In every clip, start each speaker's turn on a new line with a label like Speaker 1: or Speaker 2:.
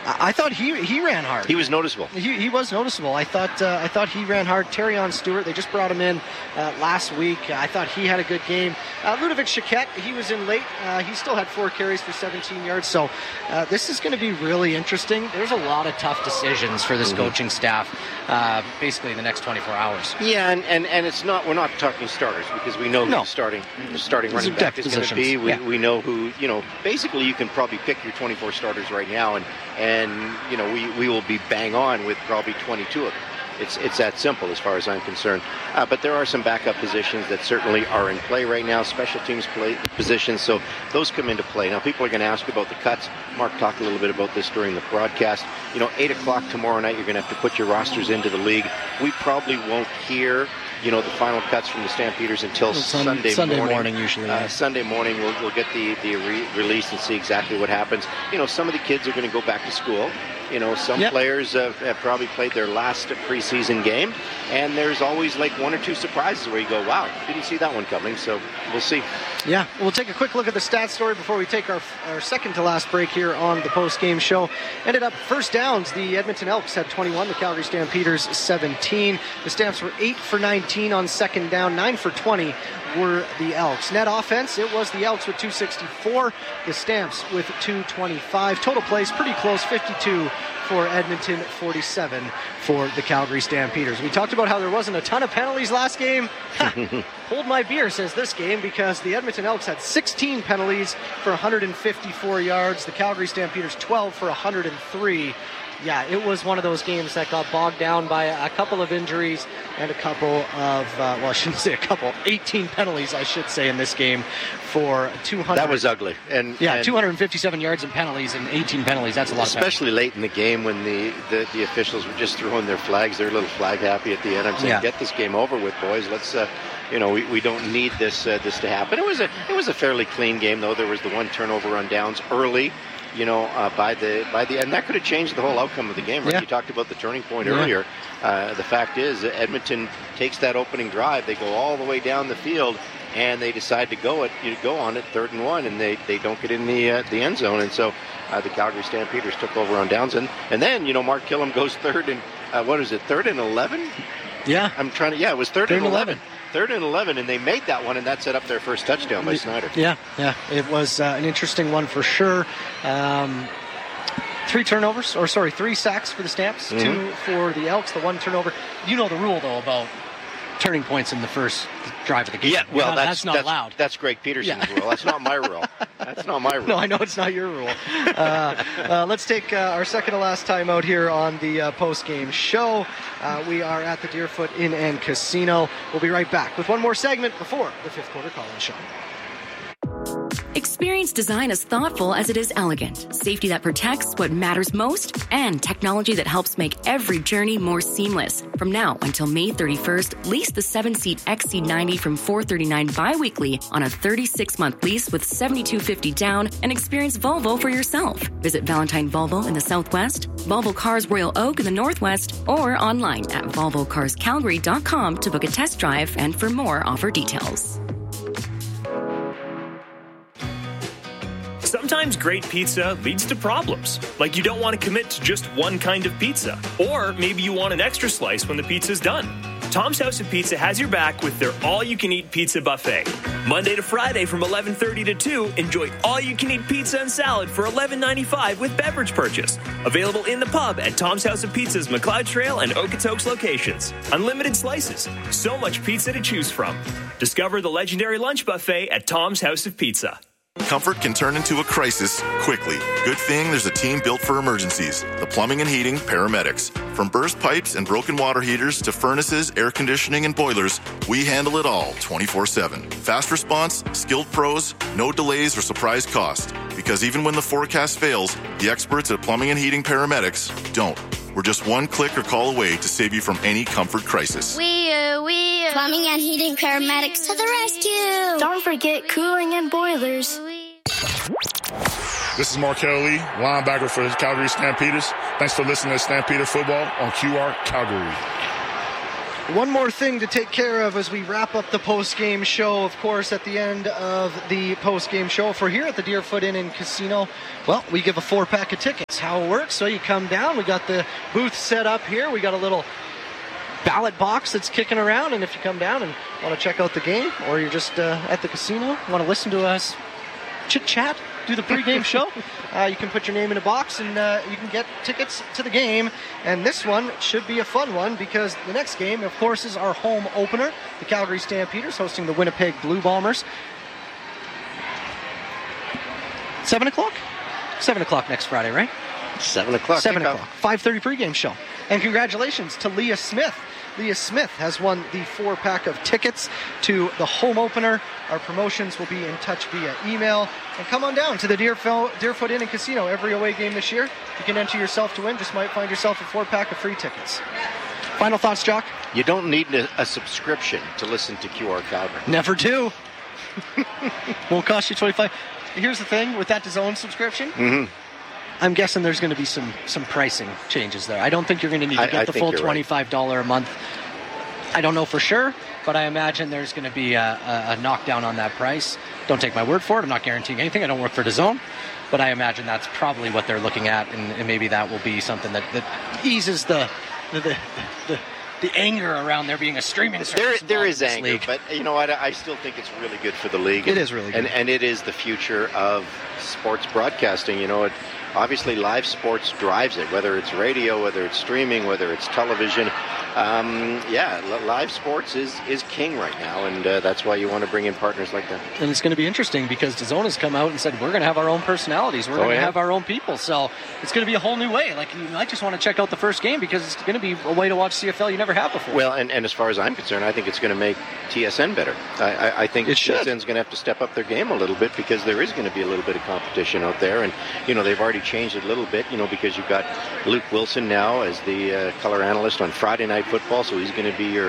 Speaker 1: I thought he ran hard.
Speaker 2: He was noticeable.
Speaker 1: He was noticeable. I thought he ran hard. Terrion Stewart, they just brought him in last week. I thought he had a good game. Ludovic Chiquette, he was in late. He still had 4 carries for 17 yards. So this is going to be really interesting. There's a lot of tough decisions for this coaching staff basically in the next 24 hours.
Speaker 2: Yeah, and it's not, we're not talking starters, because we know who the starting running back is going to be. We know who, basically you can probably pick your 24 starters right now, and we will be bang on with probably 22 of them. It's that simple as far as I'm concerned. But there are some backup positions that certainly are in play right now, special teams positions, so those come into play. Now, people are going to ask about the cuts. Mark talked a little bit about this during the broadcast. 8 o'clock tomorrow night, you're going to have to put your rosters into the league. We probably won't hear the final cuts from the Stampeders until Sunday morning usually. Sunday morning we'll get the release and see exactly what happens. Some of the kids are going to go back to school. Some players have probably played their last preseason game, and there's always like 1 or 2 surprises where you go, wow, didn't see that one coming. So we'll see.
Speaker 1: Yeah, we'll take a quick look at the stats story before we take our second to last break here on the post-game show. Ended up first downs. The Edmonton Elks had 21, the Calgary Stampeders 17. The Stamps were 8 for 19 on second down, 9 for 20 were the Elks. Net offense, it was the Elks with 264, the Stamps with 225. Total plays pretty close, 52 for Edmonton, 47 for the Calgary Stampeders. We talked about how there wasn't a ton of penalties last game. Hold my beer, says this game, because the Edmonton Elks had 16 penalties for 154 yards. The Calgary Stampeders 12 for 103. Yeah, it was one of those games that got bogged down by a couple of injuries and a couple of, I shouldn't say a couple, 18 penalties, I should say, in this game for 200.
Speaker 2: That was ugly. And
Speaker 1: 257 yards and penalties and 18 penalties. That's a lot.
Speaker 2: Especially late in the game when the officials were just throwing their flags. They're a little flag happy at the end. I'm saying, get this game over with, boys. Let's, we don't need this to happen. It was a fairly clean game, though. There was the one turnover on downs early. By the end, that could have changed the whole outcome of the game. Right? Yeah. You talked about the turning point earlier. The fact is, Edmonton takes that opening drive. They go all the way down the field, and they decide to go on it 3rd and 1, and they don't get in the end zone. And so the Calgary Stampeders took over on downs, and then Mark Killam goes 3rd and 3rd and 11?
Speaker 1: Yeah,
Speaker 2: it was 3rd and 11. 3rd and 11, and they made that one, and that set up their first touchdown by Snyder.
Speaker 1: Yeah, it was an interesting one for sure. 3 sacks for the Stamps, 2 for the Elks, the 1 turnover. You know the rule, though, about turning points in the first drive of the game.
Speaker 2: Yeah, well,
Speaker 1: that's not allowed.
Speaker 2: That's Greg Peterson's rule. That's not my rule. That's not my rule.
Speaker 1: No, I know it's not your rule. Let's take our second to last time out here on the post-game show. We are at the Deerfoot Inn and Casino. We'll be right back with one more segment before the fifth quarter call-in show.
Speaker 3: Experience design as thoughtful as it is elegant. Safety that protects what matters most. And technology that helps make every journey more seamless. From now until May 31st, lease the 7-seat XC90 from $439 bi-weekly on a 36-month lease with $7,250 down and experience Volvo for yourself. Visit Valentine Volvo in the Southwest, Volvo Cars Royal Oak in the Northwest, or online at VolvoCarsCalgary.com to book a test drive and for more offer details.
Speaker 4: Sometimes great pizza leads to problems, like you don't want to commit to just one kind of pizza, or maybe you want an extra slice when the pizza's done. Tom's House of Pizza has your back with their all-you-can-eat pizza buffet. Monday to Friday from 11:30 to 2, enjoy all-you-can-eat pizza and salad for $11.95 with beverage purchase. Available in the pub at Tom's House of Pizza's McLeod Trail and Okotoks locations. Unlimited slices, so much pizza to choose from. Discover the legendary lunch buffet at Tom's House of Pizza.
Speaker 5: Comfort can turn into a crisis quickly. Good thing there's a team built for emergencies. The Plumbing and Heating Paramedics. From burst pipes and broken water heaters to furnaces, air conditioning, and boilers, we handle it all 24/7. Fast response, skilled pros, no delays or surprise cost. Because even when the forecast fails, the experts at Plumbing and Heating Paramedics don't. We're just one click or call away to save you from any comfort crisis.
Speaker 6: We Plumbing and Heating Paramedics to the rescue.
Speaker 7: Don't forget cooling and boilers.
Speaker 8: This is Markel Lee, linebacker for the Calgary Stampeders. Thanks for listening to Stampeder Football on QR Calgary.
Speaker 1: One more thing to take care of as we wrap up the post-game show. Of course, at the end of the post-game show for here at the Deerfoot Inn and Casino, well, we give a 4-pack of tickets. How it works, so you come down. We got the booth set up here. We got a little ballot box that's kicking around, and if you come down and want to check out the game, or you're just at the casino, want to listen to us chit-chat, do the pregame show, you can put your name in a box and you can get tickets to the game. And this one should be a fun one because the next game, of course, is our home opener. The Calgary Stampeders hosting the Winnipeg Blue Bombers. 7 o'clock? 7 o'clock next Friday, right?
Speaker 2: 7 o'clock.
Speaker 1: 7 o'clock. 5:30 pregame show. And congratulations to Leah Smith. Leah Smith has won the 4-pack of tickets to the home opener. Our promotions will be in touch via email. And come on down to the Deerfoot Inn and Casino. Every away game this year, you can enter yourself to win. Just might find yourself a 4-pack of free tickets. Final thoughts, Jock?
Speaker 2: You don't need a subscription to listen to QR Calgary.
Speaker 1: Never do. Won't cost you $25. Here's the thing with that DAZN subscription.
Speaker 2: Mm-hmm.
Speaker 1: I'm guessing there's going to be some pricing changes there. I don't think you're going to need to get the full $25 a month. I don't know for sure, but I imagine there's going to be a knockdown on that price. Don't take my word for it. I'm not guaranteeing anything. I don't work for DAZN, but I imagine that's probably what they're looking at, and maybe that will be something that eases the anger around there being a streaming service.
Speaker 2: There is anger, league. But you know what? I still think it's really good for the league.
Speaker 1: It is really good.
Speaker 2: And it is the future of sports broadcasting. You know, obviously live sports drives it, whether it's radio, whether it's streaming, whether it's television. Live sports is king right now, and that's why you want to bring in partners like that.
Speaker 1: And it's going to be interesting because DAZN has come out and said, we're going to have our own personalities. We're going to have our own people. So it's going to be a whole new way. Like, you might just want to check out the first game because it's going to be a way to watch CFL you never have before.
Speaker 2: Well, and as far as I'm concerned, I think it's going to make TSN better. I think TSN's going to have to step up their game a little bit because there is going to be a little bit of competition out there. And, you know, they've already changed it a little bit, you know, because you've got Luke Wilson now as the color analyst on Friday Night Football, so he's going to be your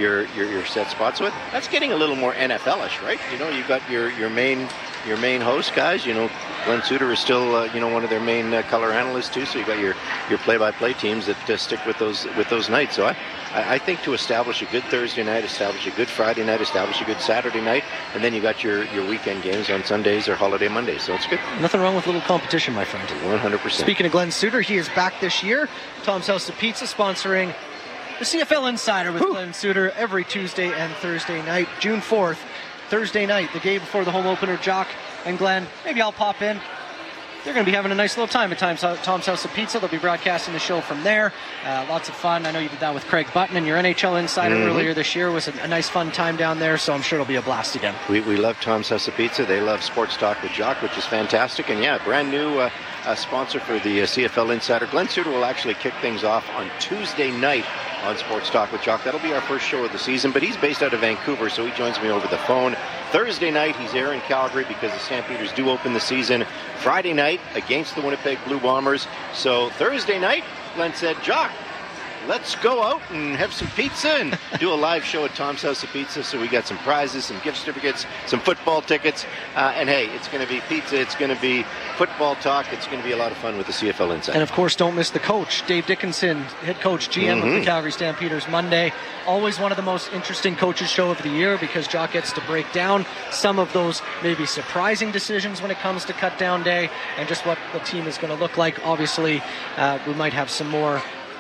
Speaker 2: set spot. So that's getting a little more NFL-ish, right? You know, you've got your main host guys. You know, Glenn Suter is still one of their main color analysts too. So you got your play-by-play teams that stick with those nights. So I think to establish a good Thursday night, establish a good Friday night, establish a good Saturday night, and then you got your weekend games on Sundays or holiday Mondays. So it's good.
Speaker 1: Nothing wrong with a little competition, my friend.
Speaker 2: 100%.
Speaker 1: Speaking of Glenn Suter, he is back this year. Tom's House of Pizza sponsoring the CFL Insider with Glenn Suter every Tuesday and Thursday night. June 4th, Thursday night, the day before the home opener. Jock and Glenn, maybe I'll pop in. They're going to be having a nice little time at Tom's House of Pizza. They'll be broadcasting the show from there. Lots of fun. I know you did that with Craig Button and your NHL Insider earlier this year. It was a nice, fun time down there, so I'm sure it'll be a blast again.
Speaker 2: We love Tom's House of Pizza. They love Sports Talk with Jock, which is fantastic. And, yeah, brand new sponsor for the CFL Insider. Glenn Suter will actually kick things off on Tuesday night on Sports Talk with Jock. That'll be our first show of the season, but he's based out of Vancouver, so he joins me over the phone. Thursday night, he's there in Calgary because the Stampeders do open the season Friday night against the Winnipeg Blue Bombers. So Thursday night, Glenn said, Jock, let's go out and have some pizza and do a live show at Tom's House of Pizza. So we got some prizes, some gift certificates, some football tickets. And hey, it's going to be pizza. It's going to be football talk. It's going to be a lot of fun with the CFL Insider.
Speaker 1: And of course, don't miss the coach, Dave Dickinson, head coach, GM of the Calgary Stampeders, Monday. Always one of the most interesting coaches show of the year because Jock gets to break down some of those maybe surprising decisions when it comes to cut down day and just what the team is going to look like. Obviously, we might have some more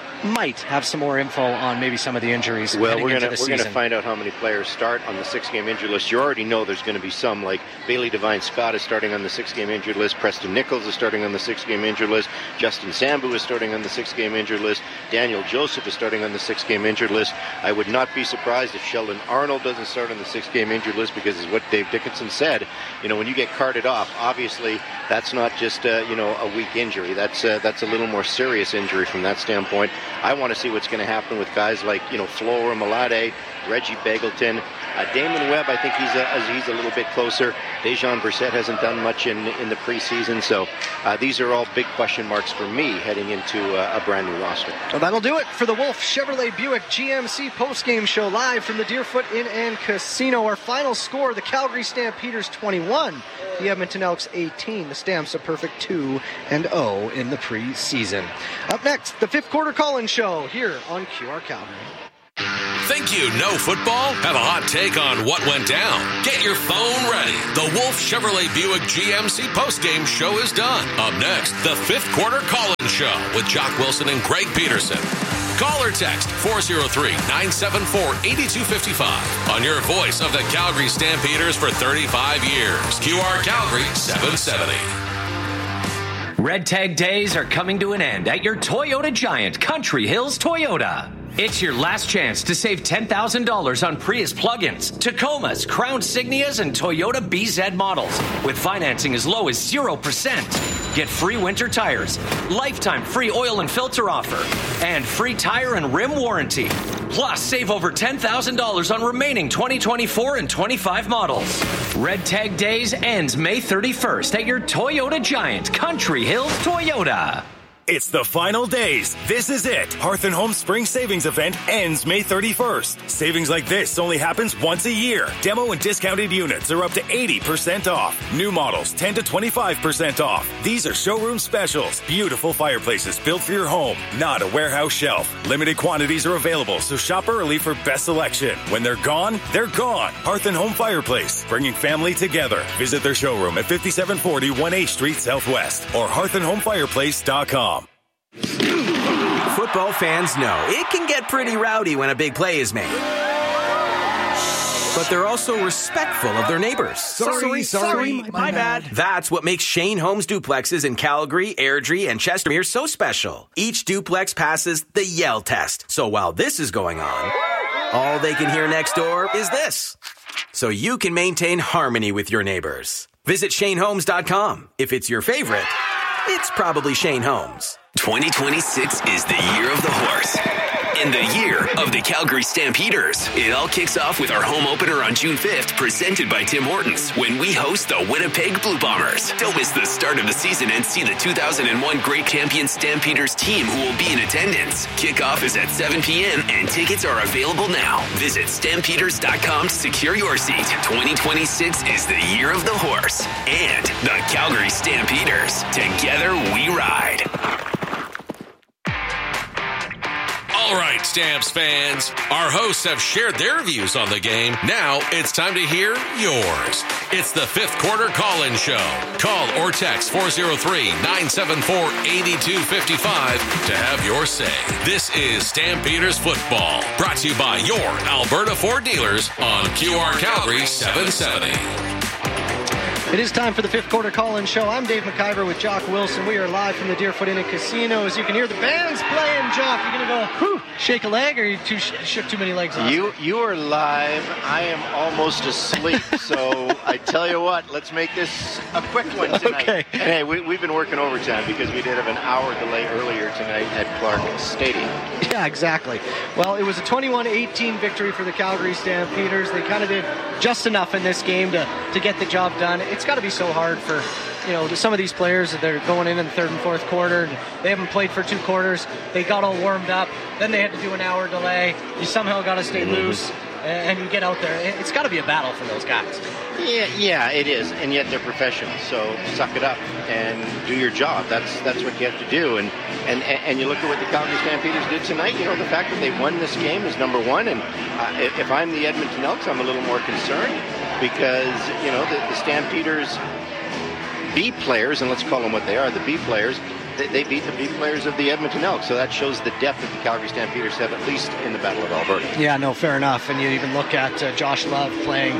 Speaker 1: info on maybe some of the injuries.
Speaker 2: Well, we're going to find out how many players start on the 6-game injury list. You already know there's going to be some, like Bailey Devine Scott is starting on the 6-game injury list. Preston Nichols is starting on the 6-game injury list. Justin Sambu is starting on the 6-game injury list. Daniel Joseph is starting on the 6-game injury list. I would not be surprised if Sheldon Arnold doesn't start on the 6-game injury list because it's what Dave Dickinson said. You know, when you get carted off, obviously that's not just a weak injury. That's a little more serious injury from that standpoint. I want to see what's going to happen with guys like, Flora Malade, Reggie Bagleton. Damon Webb, I think he's a little bit closer. Dejan Brissett hasn't done much in the preseason, so these are all big question marks for me heading into a brand new roster.
Speaker 1: Well, that'll do it for the Wolf Chevrolet Buick GMC postgame show live from the Deerfoot Inn and Casino. Our final score, the Calgary Stampeders 21, the Edmonton Elks 18. The Stamps a perfect 2-0 in the preseason. Up next, the fifth quarter call-in show here on QR Calgary.
Speaker 9: Think you know football? Have a hot take on what went down? Get your phone ready. The Wolf Chevrolet Buick GMC postgame show is done. Up next, the fifth quarter call-in show with Jock Wilson and Greg Peterson. Call or text 403-974-8255 on your voice of the Calgary Stampeders for 35 years. QR Calgary 770.
Speaker 10: Red Tag Days are coming to an end at your Toyota Giant, Country Hills Toyota. It's your last chance to save $10,000 on Prius plug-ins, Tacomas, Crown Signias, and Toyota BZ models with financing as low as 0%. Get free winter tires, lifetime free oil and filter offer, and free tire and rim warranty. Plus, save over $10,000 on remaining 2024 and 25 models. Red Tag Days ends May 31st at your Toyota Giant, Country Hills Toyota.
Speaker 11: It's the final days. This is it. Hearth & Home Spring Savings Event ends May 31st. Savings like this only happens once a year. Demo and discounted units are up to 80% off. New models 10 to 25% off. These are showroom specials. Beautiful fireplaces built for your home, not a warehouse shelf. Limited quantities are available, so shop early for best selection. When they're gone, they're gone. Hearth & Home Fireplace, bringing family together. Visit their showroom at 5740 1A Street Southwest or hearthandhomefireplace.com.
Speaker 12: Football fans know it can get pretty rowdy when a big play is made. But they're also respectful of their neighbors.
Speaker 13: Sorry, my bad.
Speaker 12: That's what makes Shane Homes duplexes in Calgary, Airdrie, and Chestermere so special. Each duplex passes the Yell test. So while this is going on, all they can hear next door is this. So you can maintain harmony with your neighbors. Visit ShaneHomes.com. If it's your favorite, it's probably Shane Homes.
Speaker 14: 2026 is the year of the horse and the year of the Calgary Stampeders. It all kicks off with our home opener on June 5th, presented by Tim Hortons, when we host the Winnipeg Blue Bombers. Don't miss the start of the season and see the 2001 Great Champion Stampeders team who will be in attendance. Kickoff is at 7 p.m. and tickets are available now. Visit Stampeders.com to secure your seat. 2026 is the year of the horse and the Calgary Stampeders. Together we ride.
Speaker 9: All right, Stamps fans. Our hosts have shared their views on the game. Now it's time to hear yours. It's the fifth quarter call-in show. Call or text 403-974-8255 to have your say. This is Stampeders Football, brought to you by your Alberta Ford dealers on QR Calgary 770.
Speaker 1: It is time for the fifth quarter call-in show. I'm Dave McIver with Jock Wilson. We are live from the Deerfoot Inn and Casino. As you can hear, the band's playing. Jock, you're going to go shake a leg, or you shook too many legs off?
Speaker 2: You are live. I am almost asleep. So I tell you what, let's make this a quick one tonight.
Speaker 1: Okay.
Speaker 2: And hey, we've been working overtime because we did have an hour delay earlier tonight at Clark Stadium.
Speaker 1: Yeah, exactly. Well, it was a 21-18 victory for the Calgary Stampeders. They kind of did just enough in this game to get the job done. It's got to be so hard for, some of these players that they're going in the third and fourth quarter, and they haven't played for two quarters. They got all warmed up. Then they had to do an hour delay. You somehow got to stay loose, and you get out there. It's got to be a battle for those guys.
Speaker 2: Yeah, it is, and yet they're professionals. So suck it up and do your job. That's what you have to do. And you look at what the Calgary Stampeders did tonight. The fact that they won this game is number one. And if I'm the Edmonton Elks, I'm a little more concerned because the Stampeders B players, and let's call them what they are, the B players. They beat the B players of the Edmonton Elks, so that shows the depth that the Calgary Stampeders have, at least in the Battle of Alberta.
Speaker 1: Yeah, no, fair enough. And you even look at Josh Love playing,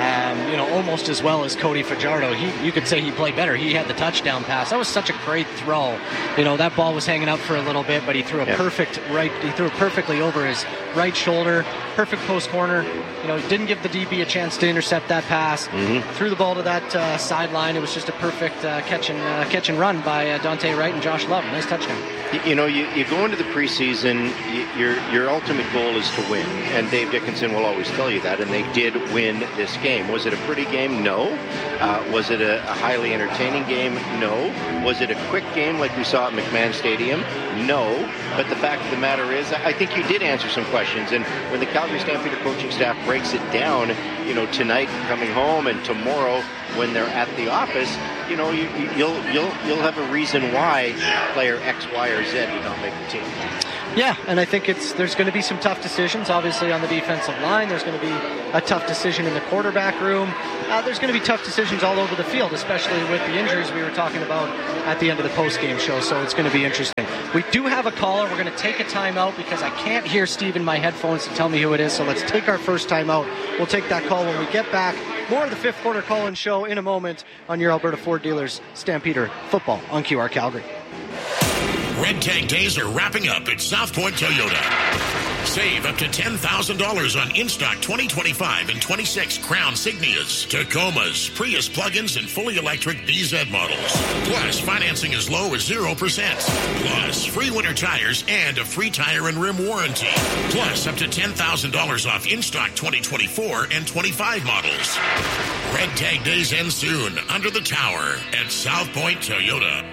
Speaker 1: almost as well as Cody Fajardo. You could say he played better. He had the touchdown pass. That was such a great throw. That ball was hanging up for a little bit, but he threw He threw it perfectly over his right shoulder. Perfect post corner. Didn't give the DB a chance to intercept that pass. Threw the ball to that sideline. It was just a perfect catch and run by Dante Wright and Josh Love. Nice touchdown.
Speaker 2: You go into the preseason, your ultimate goal is to win, and Dave Dickinson will always tell you that, and they did win this game. Was it a pretty game? No. Was it a highly entertaining game? No. Was it a quick game like we saw at McMahon Stadium? No. But the fact of the matter is, I think you did answer some questions, and when the Calgary Stampeder coaching staff breaks it down, tonight coming home and tomorrow when they're at the office, you'll have a reason why player X, Y, or Z did not make the team.
Speaker 1: Yeah, and I think there's going to be some tough decisions, obviously, on the defensive line. There's going to be a tough decision in the quarterback room. There's going to be tough decisions all over the field, especially with the injuries we were talking about at the end of the post-game show, so it's going to be interesting. We do have a caller. We're going to take a timeout because I can't hear Steve in my headphones to tell me who it is, so let's take our first timeout. We'll take that call when we get back. More of the fifth quarter call-in show in a moment on your Alberta Ford Dealers Stampeder Football on QR Calgary.
Speaker 15: Red Tag Days are wrapping up at South Point Toyota. Save up to $10,000 on in-stock 2025 and 26 Crown Signias, Tacomas, Prius plug-ins, and fully electric BZ models. Plus, financing as low as 0%. Plus, free winter tires and a free tire and rim warranty. Plus, up to $10,000 off in-stock 2024 and 25 models. Red Tag Days end soon under the tower at South Point Toyota.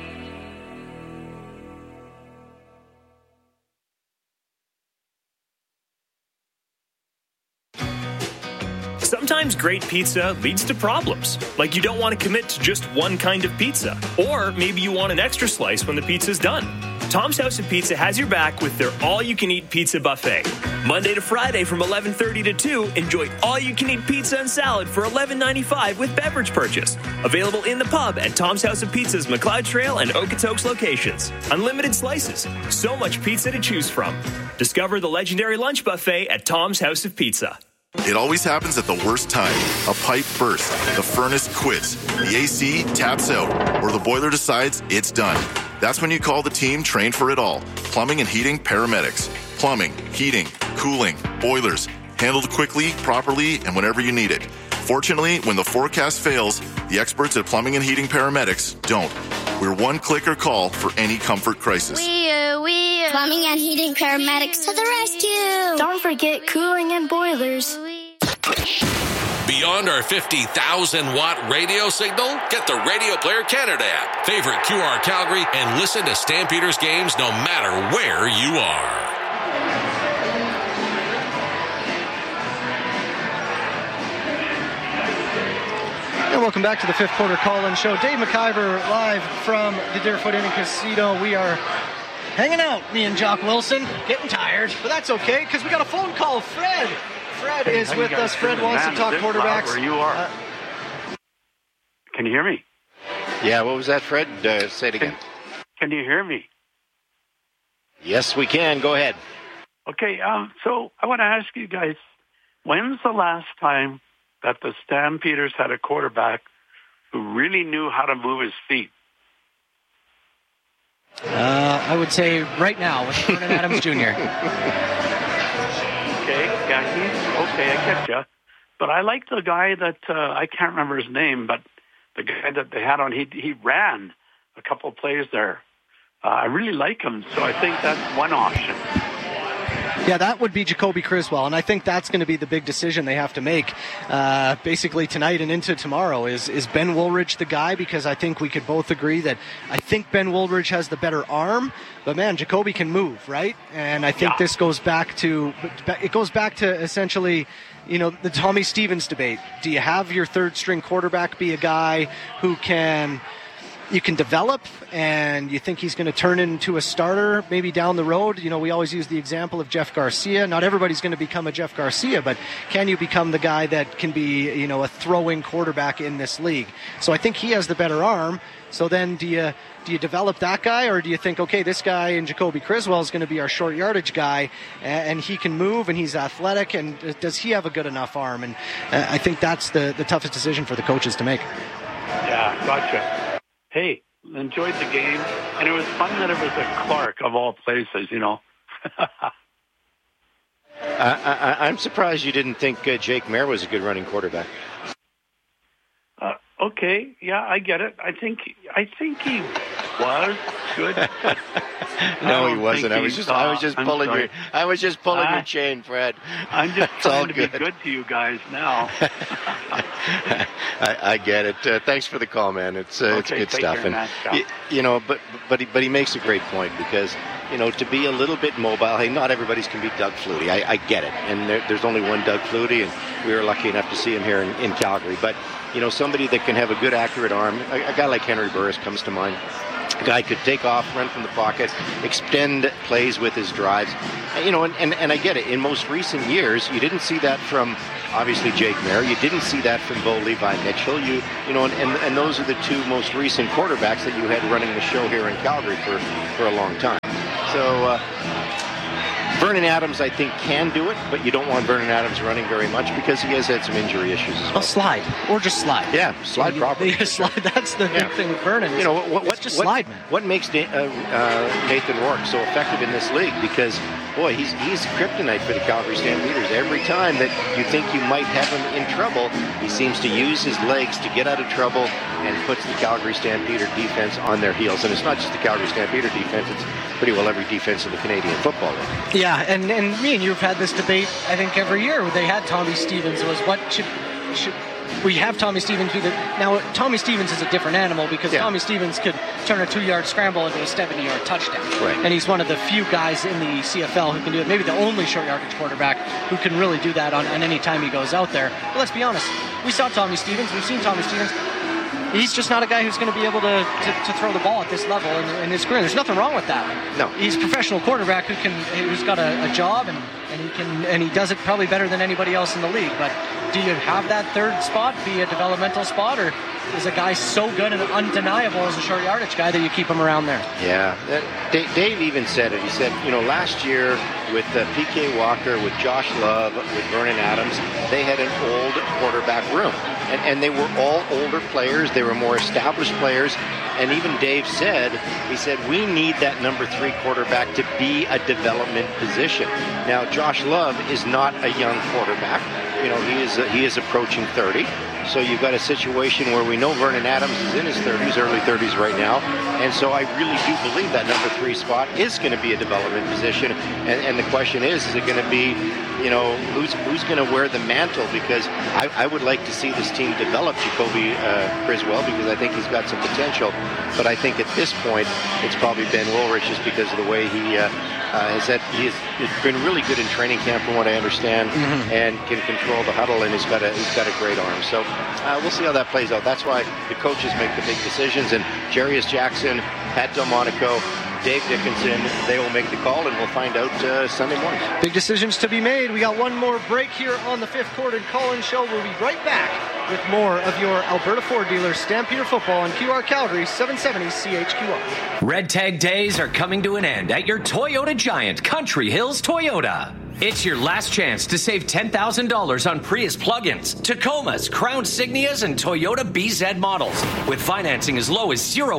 Speaker 4: Sometimes great pizza leads to problems, like you don't want to commit to just one kind of pizza, or maybe you want an extra slice when the pizza's done. Tom's House of Pizza has your back with their all-you-can-eat pizza buffet. Monday to Friday from 11:30 to 2, enjoy all-you-can-eat pizza and salad for $11.95 with beverage purchase. Available in the pub at Tom's House of Pizza's McLeod Trail and Okotoks locations. Unlimited slices, so much pizza to choose from. Discover the legendary lunch buffet at Tom's House of Pizza.
Speaker 5: It always happens at the worst time. A pipe bursts, the furnace quits, the AC taps out, or the boiler decides it's done. That's when you call the team trained for it all. Plumbing and heating paramedics. Plumbing, heating, cooling, boilers. Handled quickly, properly, and whenever you need it. Fortunately, when the forecast fails, the experts at Plumbing and Heating Paramedics don't. We're one click or call for any comfort crisis.
Speaker 6: Plumbing and Heating Paramedics to the rescue.
Speaker 7: Don't forget cooling and boilers.
Speaker 9: Beyond our 50,000-watt radio signal, get the Radio Player Canada app. Favorite QR Calgary and listen to Stampeders games no matter where you are.
Speaker 1: And welcome back to the fifth quarter call-in show. Dave McIver live from the Deerfoot Inn and Casino. We are hanging out, me and Jock Wilson, getting tired, but that's okay because we got a phone call. Fred is with us. Fred wants to talk quarterbacks.
Speaker 16: Where you are. Can you hear me?
Speaker 2: Yeah, what was that, Fred? Say it again.
Speaker 16: Can you hear me?
Speaker 2: Yes, we can. Go ahead.
Speaker 16: Okay, so I want to ask you guys, when's the last time that the Stampeders had a quarterback who really knew how to move his feet?
Speaker 1: I would say right now with Vernon Adams Jr.
Speaker 16: Okay, I get you. But I like the guy that, I can't remember his name, but the guy that they had on, he ran a couple of plays there. I really like him, so I think that's one option.
Speaker 1: Yeah, that would be Jacoby Criswell, and I think that's going to be the big decision they have to make basically tonight and into tomorrow. Is Ben Woolridge the guy? Because I think we could both agree that I think Ben Woolridge has the better arm, but man, Jacoby can move, right? And I think this goes back to essentially, you know, the Tommy Stevens debate. Do you have your third string quarterback be a guy who you can develop, and you think he's going to turn into a starter maybe down the road? You know, we always use the example of Jeff Garcia. Not everybody's going to become a Jeff Garcia, but can you become the guy that can be, you know, a throwing quarterback in this league? So I think he has the better arm. So then do you develop that guy, or do you think, okay, this guy in Jacoby Criswell is going to be our short yardage guy, and he can move and he's athletic, and does he have a good enough arm? And I think that's the toughest decision for the coaches to make.
Speaker 16: Yeah, gotcha. Hey, enjoyed the game, and it was fun that it was a Clark of all places, you know.
Speaker 2: I'm surprised you didn't think Jake Mayer was a good running quarterback.
Speaker 16: Okay, yeah, I get it. I think he was good.
Speaker 2: No, he wasn't. I was just pulling your chain, Fred.
Speaker 16: I'm just trying to be good to you guys now.
Speaker 2: I get it. Thanks for the call, man. It's good stuff.
Speaker 16: Care,
Speaker 2: and you know, but he makes a great point, because to be a little bit mobile. Hey, not everybody's can be Doug Flutie. I get it. And there's only one Doug Flutie, and we were lucky enough to see him here in Calgary. But, somebody that can have a good, accurate arm, a guy like Henry Burris comes to mind. A guy could take off, run from the pocket, extend plays with his drives. And I get it. In most recent years, you didn't see that from, obviously, Jake Mayer. You didn't see that from Bo Levi-Mitchell. And those are the two most recent quarterbacks that you had running the show here in Calgary for a long time. So Vernon Adams, I think, can do it, but you don't want Vernon Adams running very much because he has had some injury issues as well.
Speaker 1: Well, slide. Or just slide.
Speaker 2: Yeah, slide properly.
Speaker 1: Yeah, slide. That's the big thing with Vernon. Slide, man.
Speaker 2: What makes Nathan Rourke so effective in this league? Because, boy, he's kryptonite for the Calgary Stampeders. Every time that you think you might have him in trouble, he seems to use his legs to get out of trouble and puts the Calgary Stampeder defense on their heels. And it's not just the Calgary Stampeder defense, it's pretty well every defense in the Canadian Football League.
Speaker 1: Yeah, and me and you have had this debate, I think, every year. They had Tommy Stevens. Was what should we have Tommy Stevens be the... Now, Tommy Stevens is a different animal because Tommy Stevens could turn a 2-yard scramble into a 70-yard touchdown.
Speaker 2: Right.
Speaker 1: And he's one of the few guys in the CFL who can do it. Maybe the only short yardage quarterback who can really do that on any time he goes out there. But let's be honest. We saw Tommy Stevens. We've seen Tommy Stevens. He's just not a guy who's going to be able to throw the ball at this level in his career. There's nothing wrong with that.
Speaker 2: No.
Speaker 1: He's a professional quarterback who's got a job and he does it probably better than anybody else in the league. But do you have that third spot be a developmental spot, or is a guy so good and undeniable as a short yardage guy that you keep him around there?
Speaker 2: Yeah. Dave even said it. He said, last year with P.K. Walker, with Josh Love, with Vernon Adams, they had an old quarterback room. And they were all older players. They were more established players. And even Dave said, we need that number 3 quarterback to be a development position. Now, Josh Love is not a young quarterback. He is approaching 30. So you've got a situation where we know Vernon Adams is in his 30s, early 30s right now. And so I really do believe that number 3 spot is going to be a development position. And the question is it going to be, who's going to wear the mantle? Because I would like to see this team develop Jacoby Criswell because I think he's got some potential. But I think at this point, it's probably Ben Woolrich just because of the way he has been really good in training camp from what I understand, and can control the huddle, and he's got a great arm. So we'll see how that plays out. That's why the coaches make the big decisions, and Jarius Jackson, Pat Delmonico, Dave Dickinson, they will make the call, and we'll find out Sunday morning.
Speaker 1: Big decisions to be made. We got one more break here on the Fifth Quarter Call-In Show. We'll be right back with more of your Alberta Ford dealers Stampeder Football on QR Calgary 770 CHQR.
Speaker 10: Red Tag Days are coming to an end at your Toyota giant, Country Hills Toyota. It's your last chance to save $10,000 on Prius plug-ins, Tacomas, Crown Signias, and Toyota BZ models with financing as low as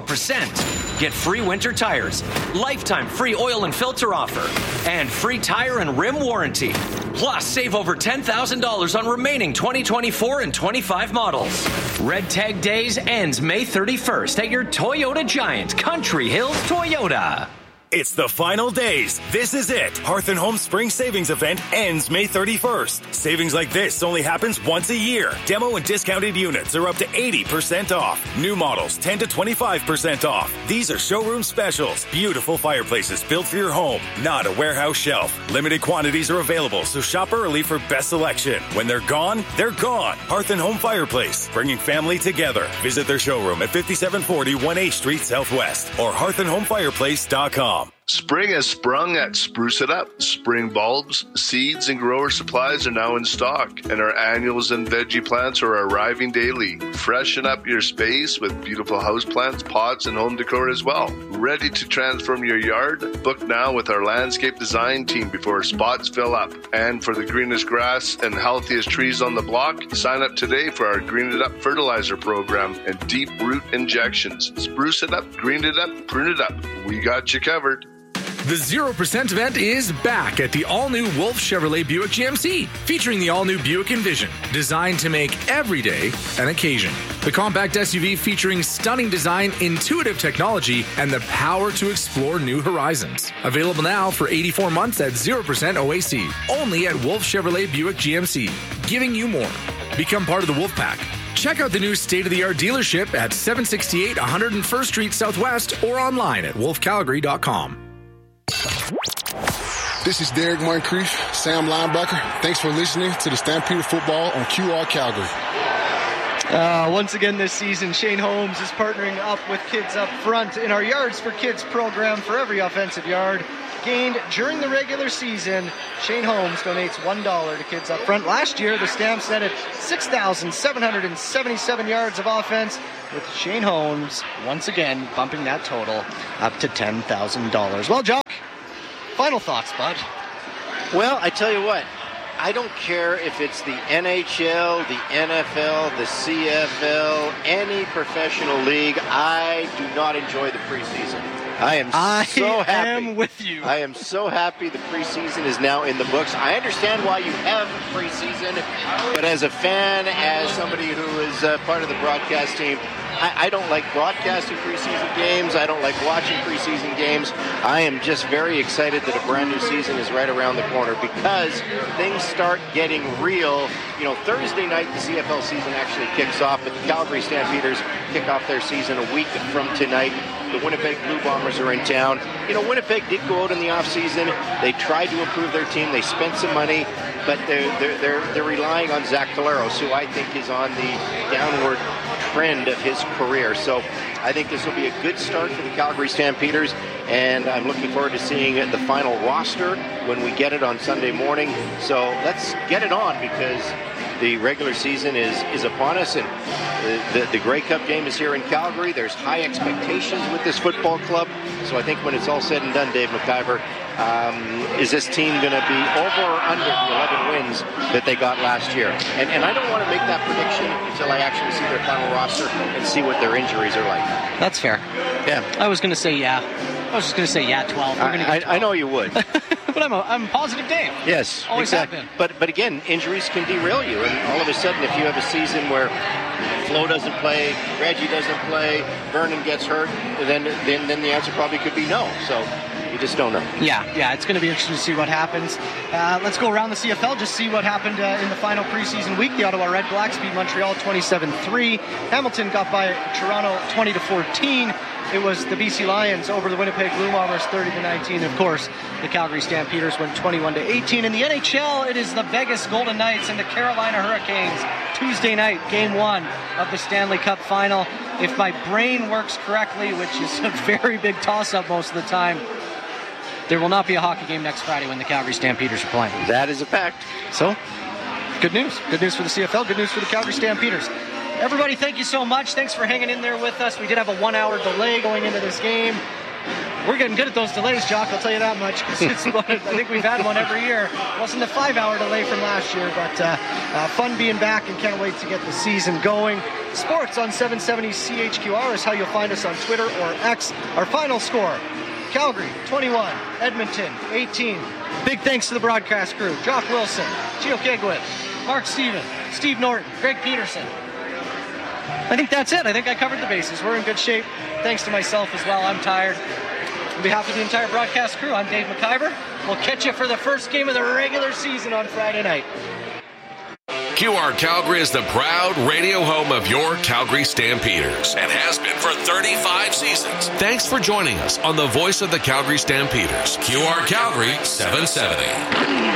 Speaker 10: 0%. Get free winter tires, lifetime free oil and filter offer, and free tire and rim warranty. Plus, save over $10,000 on remaining 2024 and 25 models. Red Tag Days ends May 31st at your Toyota giant, Country Hills Toyota.
Speaker 11: It's the final days. This is it. Hearth & Home Spring Savings Event ends May 31st. Savings like this only happens once a year. Demo and discounted units are up to 80% off. New models 10 to 25% off. These are showroom specials. Beautiful fireplaces built for your home, not a warehouse shelf. Limited quantities are available, so shop early for best selection. When they're gone, they're gone. Hearth & Home Fireplace, bringing family together. Visit their showroom at 5740 1A Street Southwest or hearthandhomefireplace.com.
Speaker 17: Spring has sprung at Spruce It Up. Spring bulbs, seeds, and grower supplies are now in stock, and our annuals and veggie plants are arriving daily. Freshen up your space with beautiful houseplants, pots, and home decor as well. Ready to transform your yard? Book now with our landscape design team before spots fill up. And for the greenest grass and healthiest trees on the block, sign up today for our Green It Up fertilizer program and deep root injections. Spruce it up, green it up, prune it up. We got you covered.
Speaker 18: The 0% event is back at the all-new Wolf Chevrolet Buick GMC, featuring the all-new Buick Envision, designed to make every day an occasion. The compact SUV featuring stunning design, intuitive technology, and the power to explore new horizons. Available now for 84 months at 0% OAC, only at Wolf Chevrolet Buick GMC, giving you more. Become part of the Wolf Pack. Check out the new state-of-the-art dealership at 768 101st Street Southwest or online at wolfcalgary.com.
Speaker 8: This is Derek Moncrief, Sam linebacker. Thanks for listening to the Stampede Football on QR Calgary.
Speaker 1: Once again this season, Shane Holmes is partnering up with Kids Up Front in our Yards for Kids program. For every offensive yard gained during the regular season, Shane Holmes donates $1 to Kids Up Front. Last year, the Stamps netted 6,777 yards of offense, with Shane Holmes once again bumping that total up to $10,000. Well, Jock, final thoughts, bud.
Speaker 2: Well, I tell you what, I don't care if it's the NHL, the NFL, the CFL, any professional league. I do not enjoy the preseason. I am so happy.
Speaker 1: I am with you.
Speaker 2: I am so happy the preseason is now in the books. I understand why you have preseason, but as a fan, as somebody who is part of the broadcast team, I don't like broadcasting preseason games. I don't like watching preseason games. I am just very excited that a brand new season is right around the corner because things start getting real. You know, Thursday night the CFL season actually kicks off, but the Calgary Stampeders kick off their season a week from tonight. The Winnipeg Blue Bombers are in town. You know, Winnipeg did go out in the offseason. They tried to improve their team. They spent some money, but they're relying on Zach Collaros, who I think is on the downward trend of his career. So I think this will be a good start for the Calgary Stampeders, and I'm looking forward to seeing the final roster when we get it on Sunday morning. So let's get it on because the regular season is upon us, and the Grey Cup game is here in Calgary. There's high expectations with this football club. So I think when it's all said and done, Dave McIver, is this team going to be over or under the 11 wins that they got last year? And I don't want to make that prediction until I actually see their final roster and see what their injuries are like.
Speaker 1: That's fair.
Speaker 2: Yeah.
Speaker 1: I was going to say yeah. I was just going to say 12. We're going to get 12.
Speaker 2: I know you would.
Speaker 1: But I'm a positive Dave.
Speaker 2: Yes,
Speaker 1: always
Speaker 2: exactly.
Speaker 1: have been.
Speaker 2: But again, injuries can derail you, and all of a sudden, if you have a season where Flo doesn't play, Reggie doesn't play, Vernon gets hurt, then the answer probably could be no. So you just don't know.
Speaker 1: Yeah, it's going to be interesting to see what happens. Let's go around the CFL, just see what happened in the final preseason week. The Ottawa Red Blacks beat Montreal 27-3. Hamilton got by Toronto 20-14. It was the BC Lions over the Winnipeg Blue Bombers 30-19. Of course, the Calgary Stampeders went 21-18. In the NHL, it is the Vegas Golden Knights and the Carolina Hurricanes. Tuesday night, Game 1 of the Stanley Cup Final. If my brain works correctly, which is a very big toss-up most of the time, there will not be a hockey game next Friday when the Calgary Stampeders are playing.
Speaker 2: That is a fact.
Speaker 1: So, good news. Good news for the CFL. Good news for the Calgary Stampeders. Everybody, thank you so much. Thanks for hanging in there with us. We did have a 1-hour delay going into this game. We're getting good at those delays, Jock, I'll tell you that much. I think we've had one every year. It wasn't the 5-hour delay from last year, but fun being back and can't wait to get the season going. Sports on 770 CHQR is how you'll find us on Twitter or X. Our final score, Calgary 21, Edmonton 18. Big thanks to the broadcast crew, Jock Wilson, Gio Kegwith, Mark Steven, Steve Norton, Greg Peterson. I think that's it. I think I covered the bases. We're in good shape. Thanks to myself as well. I'm tired. On behalf of the entire broadcast crew, I'm Dave McIver. We'll catch you for the first game of the regular season on Friday night.
Speaker 9: QR Calgary is the proud radio home of your Calgary Stampeders and has been for 35 seasons. Thanks for joining us on the voice of the Calgary Stampeders. QR Calgary 770.